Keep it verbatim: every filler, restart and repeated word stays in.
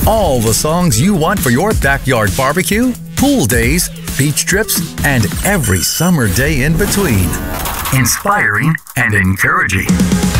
All the songs you want for your backyard barbecue, pool days, beach trips, and every summer day in between. Inspiring and encouraging.